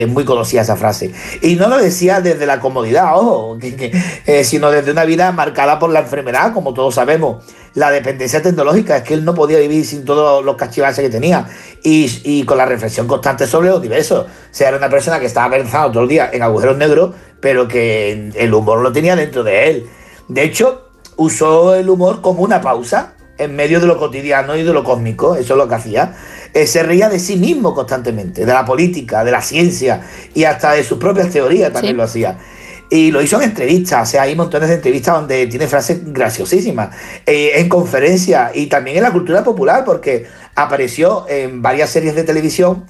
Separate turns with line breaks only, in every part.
Es muy conocida esa frase. Y no lo decía desde la comodidad, ojo, sino desde una vida marcada por la enfermedad, como todos sabemos. La dependencia tecnológica, es que él no podía vivir sin todos los cachivaches que tenía. Y con la reflexión constante sobre los diversos. O sea, era una persona que estaba pensando todo el día en agujeros negros, pero que el humor lo tenía dentro de él. De hecho, usó el humor como una pausa en medio de lo cotidiano y de lo cósmico. Eso es lo que hacía. Se reía de sí mismo constantemente, de la política, de la ciencia y hasta de sus propias teorías también lo hacía. Y lo hizo en entrevistas, o sea, hay montones de entrevistas donde tiene frases graciosísimas, en conferencias y también en la cultura popular, porque apareció en varias series de televisión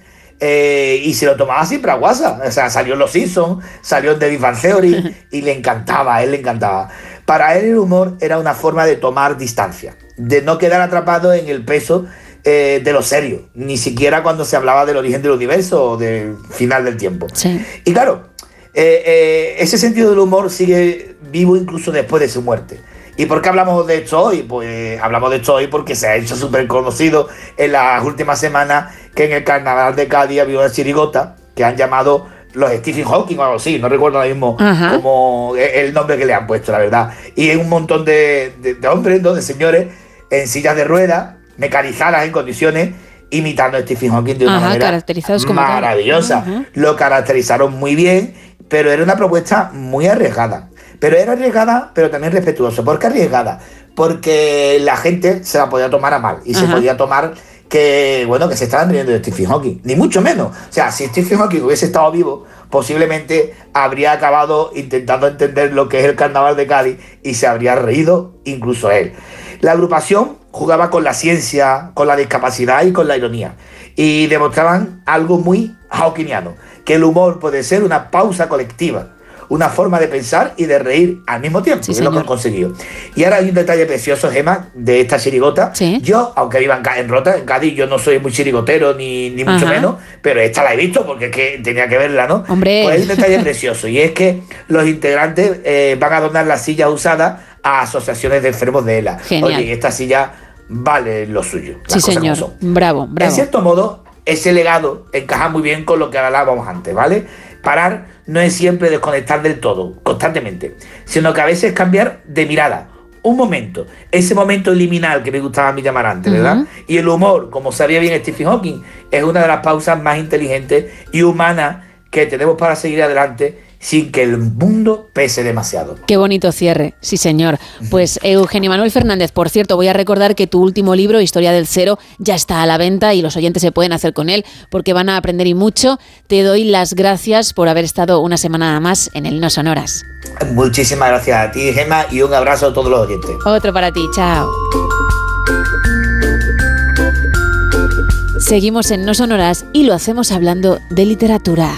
y se lo tomaba siempre a guasa. O sea, salió en Los Simpsons, salió en The Big Bang Theory y le encantaba, a él le encantaba. Para él el humor era una forma de tomar distancia, de no quedar atrapado en el peso de lo serio, ni siquiera cuando se hablaba del origen del universo o del final del tiempo.
Sí.
Y claro, ese sentido del humor sigue vivo incluso después de su muerte. ¿Y por qué hablamos de esto hoy? Pues hablamos de esto hoy porque se ha hecho súper conocido en las últimas semanas que en el Carnaval de Cádiz había una chirigota que han llamado los Stephen Hawking o algo así, no recuerdo ahora mismo como el nombre que le han puesto, la verdad. Y hay un montón de hombres, ¿no? De señores en sillas de ruedas, mecanizadas en condiciones, imitando a Stephen Hawking de una manera maravillosa. Lo caracterizaron muy bien, pero era una propuesta muy arriesgada. Pero era arriesgada, pero también respetuosa. ¿Por qué arriesgada? Porque la gente se la podía tomar a mal y se podía tomar que, bueno, que se estaban riendo de Stephen Hawking, ni mucho menos. O sea, si Stephen Hawking hubiese estado vivo, posiblemente habría acabado intentando entender lo que es el Carnaval de Cádiz y se habría reído incluso él. La agrupación jugaba con la ciencia, con la discapacidad y con la ironía, y demostraban algo muy hawkingiano, que el humor puede ser una pausa colectiva, una forma de pensar y de reír al mismo tiempo, que es lo que han conseguido. Y ahora hay un detalle precioso, Gemma, de esta chirigota.
¿Sí?
Yo, aunque viva en Rota, en Cádiz, yo no soy muy chirigotero, ni mucho menos, pero esta la he visto porque es que tenía que verla, ¿no?
Hombre.
Pues hay un detalle precioso, y es que los integrantes van a donar las sillas usadas a asociaciones de enfermos de ELA.
Genial.
Oye, esta silla vale lo suyo.
Sí, señor. Bravo, bravo.
En cierto modo, ese legado encaja muy bien con lo que hablábamos antes, ¿vale? Parar no es siempre desconectar del todo, constantemente, sino que a veces cambiar de mirada, un momento, ese momento liminal que me gustaba a mí llamar antes, ¿verdad? Y el humor, como sabía bien Stephen Hawking, es una de las pausas más inteligentes y humanas que tenemos para seguir adelante sin que el mundo pese demasiado.
Qué bonito cierre, sí señor. Pues Eugenio Manuel Fernández, por cierto, voy a recordar que tu último libro, Historia del Cero, ya está a la venta y los oyentes se pueden hacer con él porque van a aprender y mucho. Te doy las gracias por haber estado una semana más en el No Sonoras.
Muchísimas gracias a ti, Gemma, y un abrazo a todos los oyentes.
Otro para ti, chao. Seguimos en No Sonoras y lo hacemos hablando de literatura.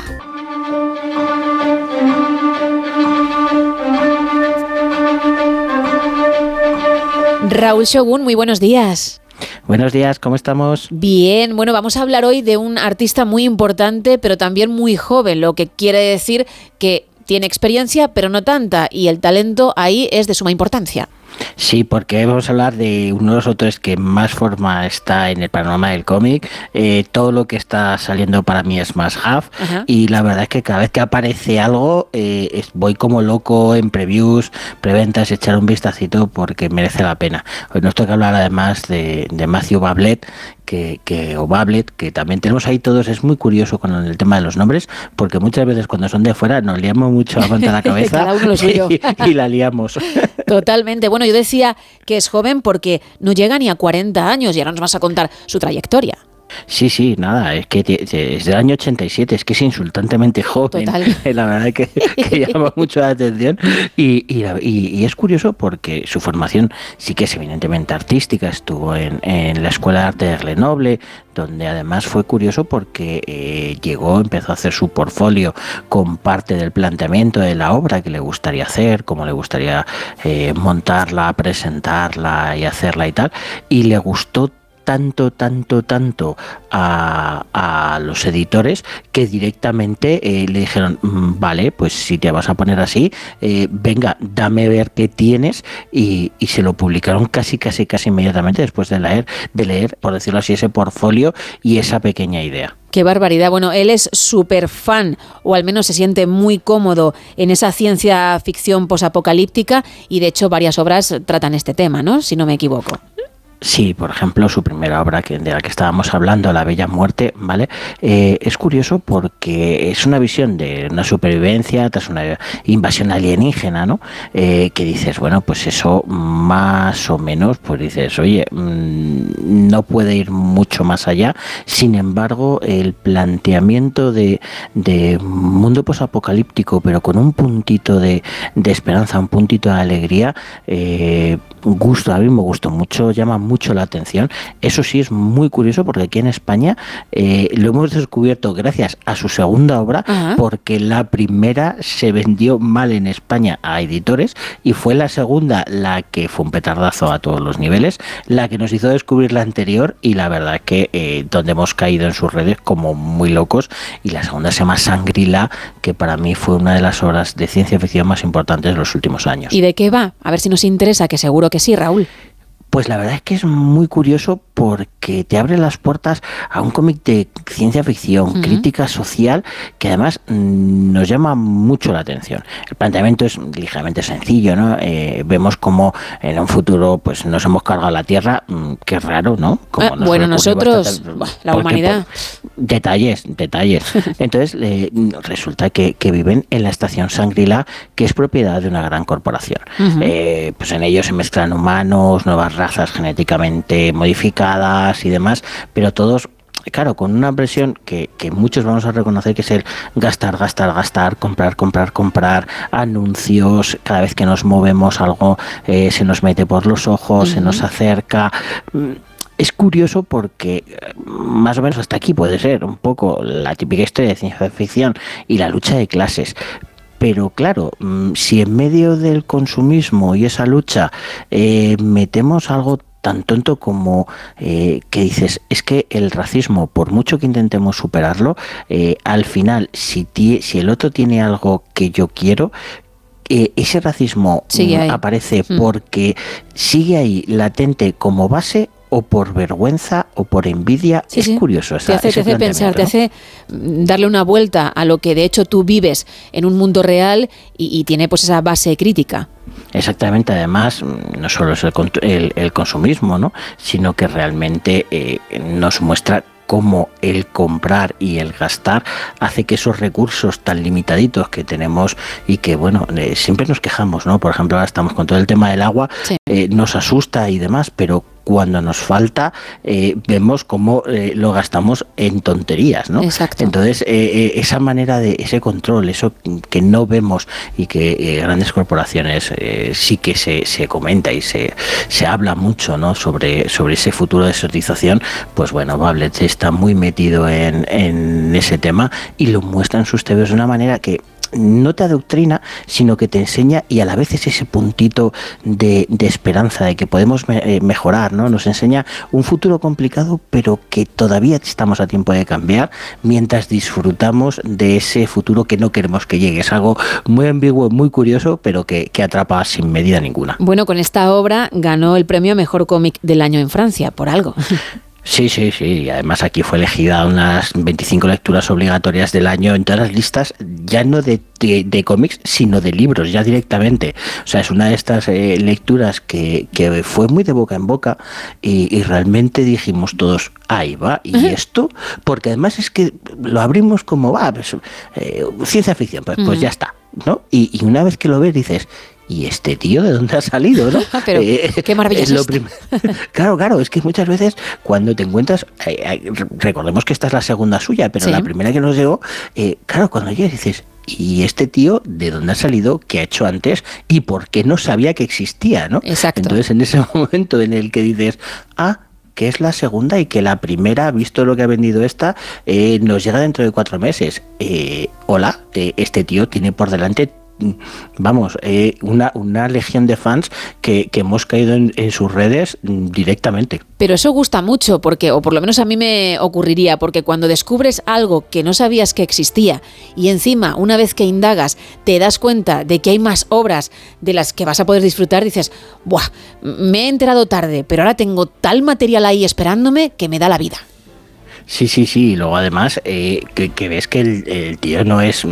Raúl Shogun, muy buenos días.
Buenos días, ¿cómo estamos?
Bien, bueno, vamos a hablar hoy de un artista muy importante, pero también muy joven, lo que quiere decir que tiene experiencia, pero no tanta, y el talento ahí es de suma importancia.
Sí, porque vamos a hablar de uno de los autores que más forma está en el panorama del cómic. Todo lo que está saliendo para mí es más half, y la verdad es que cada vez que aparece algo voy como loco en previews, preventas, echar un vistacito porque merece la pena. Hoy nos toca hablar además de Matthew Bablet, o Bablet, que también tenemos ahí todos. Es muy curioso con el tema de los nombres, porque muchas veces cuando son de fuera nos liamos mucho a montar la cabeza.
Cada uno lo suyo.
y la liamos.
Totalmente. Bueno, yo decía que es joven porque no llega ni a 40 años y ahora nos vas a contar su trayectoria.
Sí, nada, es que es del año 87, es que es insultantemente joven.
Total.
La verdad es que llama mucho la atención y es curioso porque su formación sí que es evidentemente artística. Estuvo en la Escuela de Arte de Grenoble, donde además fue curioso porque empezó a hacer su portfolio con parte del planteamiento de la obra que le gustaría hacer, cómo le gustaría montarla, presentarla y hacerla y tal, y le gustó tanto a los editores que directamente le dijeron, vale, pues si te vas a poner así, venga, dame ver qué tienes, y se lo publicaron casi inmediatamente después de leer, por decirlo así, ese portfolio y esa pequeña idea.
Qué barbaridad. Bueno, él es súper fan, o al menos se siente muy cómodo en esa ciencia ficción posapocalíptica, y de hecho varias obras tratan este tema, ¿no? Si no me equivoco.
Sí, por ejemplo, su primera obra de la que estábamos hablando, La Bella Muerte, ¿vale? Es curioso porque es una visión de una supervivencia tras una invasión alienígena, ¿no? Que dices, bueno, pues eso más o menos, pues dices, oye, no puede ir mucho más allá. Sin embargo, el planteamiento de mundo posapocalíptico, pero con un puntito de esperanza, un puntito de alegría, a mí me gustó mucho, llama mucho la atención. Eso sí, es muy curioso porque aquí en España lo hemos descubierto gracias a su segunda obra. Ajá. Porque la primera se vendió mal en España a editores y fue la segunda la que fue un petardazo a todos los niveles, la que nos hizo descubrir la anterior, y la verdad que donde hemos caído en sus redes como muy locos. Y la segunda se llama Shangri-La, que para mí fue una de las obras de ciencia ficción más importantes de los últimos años.
¿Y de qué va? A ver si nos interesa, que seguro que sí, Raúl.
Pues la verdad es que es muy curioso porque te abre las puertas a un cómic de ciencia ficción, crítica social, que además nos llama mucho la atención. El planteamiento es ligeramente sencillo, ¿no? Vemos como en un futuro pues nos hemos cargado la Tierra, que es raro, ¿no?
Bueno, nosotros, la humanidad.
Detalles. Entonces resulta que viven en la estación Shangri-La, que es propiedad de una gran corporación. Pues en ellos se mezclan humanos, nuevas razas genéticamente modificadas y demás, pero todos, claro, con una presión que muchos vamos a reconocer, que es el gastar, comprar, anuncios, cada vez que nos movemos algo se nos mete por los ojos, se nos acerca. Es curioso porque más o menos hasta aquí puede ser un poco la típica historia de ciencia ficción y la lucha de clases. Pero claro, si en medio del consumismo y esa lucha metemos algo tan tonto como que dices, es que el racismo, por mucho que intentemos superarlo, al final, si el otro tiene algo que yo quiero, ese racismo aparece porque sigue ahí latente como base, o por vergüenza o por envidia. Es curioso.
Te hace pensar, ¿no? Te hace darle una vuelta a lo que de hecho tú vives en un mundo real y tiene pues esa base crítica.
Exactamente, además no solo es el consumismo, ¿no? Sino que realmente nos muestra cómo el comprar y el gastar hace que esos recursos tan limitaditos que tenemos y que, bueno, siempre nos quejamos, ¿no? Por ejemplo, ahora estamos con todo el tema del agua, nos asusta y demás, pero cuando nos falta vemos cómo lo gastamos en tonterías, ¿no?
Exacto.
Entonces, esa manera de ese control, eso que no vemos y que grandes corporaciones sí que se comenta y se habla mucho, ¿no? sobre ese futuro de desertización, pues bueno, Bablet está muy metido en ese tema y lo muestra en sus TVs de una manera que no te adoctrina, sino que te enseña, y a la vez es ese puntito de esperanza, de que podemos mejorar, ¿no? Nos enseña un futuro complicado, pero que todavía estamos a tiempo de cambiar, mientras disfrutamos de ese futuro que no queremos que llegue. Es algo muy ambiguo, muy curioso, pero que atrapa sin medida ninguna.
Bueno, con esta obra ganó el premio a Mejor Cómic del Año en Francia, por algo.
Sí, y además aquí fue elegida unas 25 lecturas obligatorias del año en todas las listas, ya no de cómics, sino de libros, ya directamente. O sea, es una de estas lecturas que fue muy de boca en boca y realmente dijimos todos, ahí va, ¿y esto? Porque además es que lo abrimos como, pues, ciencia ficción, pues ya está, ¿no? Y una vez que lo ves dices, ¿y este tío de dónde ha salido, no?
Pero qué maravilloso.
Claro, es que muchas veces cuando te encuentras, recordemos que esta es la segunda suya, pero la primera que nos llegó, claro, cuando llegas dices, ¿y este tío de dónde ha salido? ¿Qué ha hecho antes? ¿Y por qué no sabía que existía, no?
Exacto.
Entonces, en ese momento en el que dices, que es la segunda y que la primera, visto lo que ha vendido esta, nos llega dentro de 4 meses. Hola, este tío tiene por delante vamos, una legión de fans que hemos caído en sus redes directamente.
Pero eso gusta mucho, porque, o por lo menos a mí me ocurriría, porque cuando descubres algo que no sabías que existía y encima, una vez que indagas, te das cuenta de que hay más obras de las que vas a poder disfrutar, dices, ¡buah! Me he enterado tarde, pero ahora tengo tal material ahí esperándome que me da la vida.
Sí. Y luego además que ves que el tío no es